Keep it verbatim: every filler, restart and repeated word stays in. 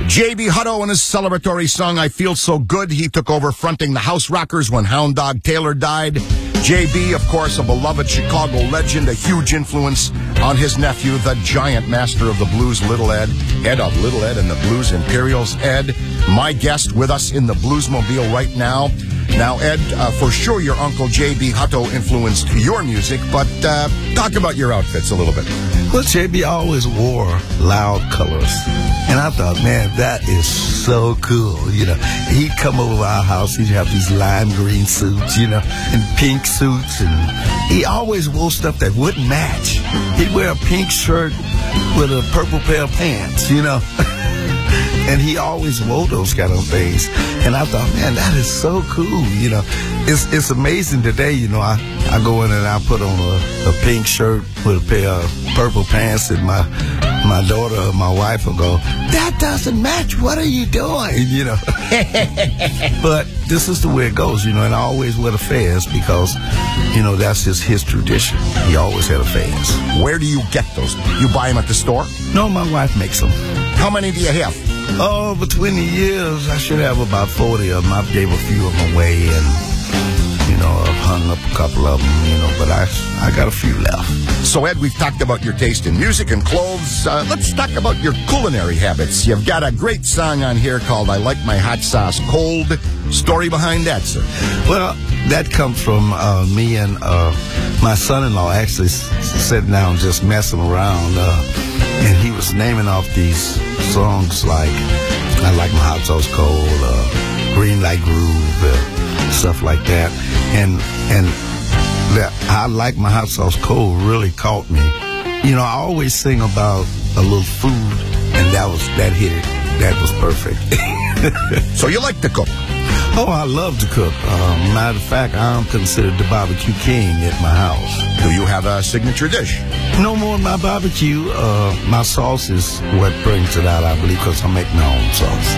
J B Hutto and his celebratory song, I Feel So Good. He took over fronting the House Rockers when Hound Dog Taylor died. J B, of course, a beloved Chicago legend, a huge influence on his nephew, the giant master of the blues, Little Ed, Ed of Little Ed and the Blues Imperials. Ed, my guest with us in the Bluesmobile right now. Now, Ed, uh, for sure your uncle J B Hutto influenced your music, but uh, talk about your outfits a little bit. Well, J B always wore loud colors. And I thought, man, that is so cool. You know, he'd come over to our house. He'd have these lime green suits, you know, and pink suits. And he always wore stuff that wouldn't match. He'd wear a pink shirt with a purple pair of pants, you know. And he always wore those kind of things. And I thought, man, that is so cool, you know. It's it's amazing today, you know. I, I go in and I put on a, a pink shirt with a pair of purple pants, and my my daughter or my wife will go, that doesn't match. What are you doing? You know. But this is the way it goes, you know. And I always wear the fez because, you know, that's just his tradition. He always had a fez. Where do you get those? You buy them at the store? No, my wife makes them. How many do you have? Oh, between the years, I should have about forty of them. I gave a few of them away, and, you know, I've hung up a couple of them, you know, but I, I got a few left. So, Ed, we've talked about your taste in music and clothes. Uh, let's talk about your culinary habits. You've got a great song on here called I Like My Hot Sauce Cold. Story behind that, sir? Well, that comes from uh, me and uh, my son-in-law actually s- sitting down just messing around, uh, and he was naming off these songs like I Like My Hot Sauce Cold, uh, Green Light Groove, uh, stuff like that. And and that I Like My Hot Sauce Cold really caught me. You know, I always sing about a little food, and that was that hit it. That was perfect. So you like to cook? Oh, I love to cook. Uh, matter of fact, I'm considered the barbecue king at my house. Do you have a signature dish? No more than my barbecue. Uh, my sauce is what brings it out, I believe, because I make my own sauce.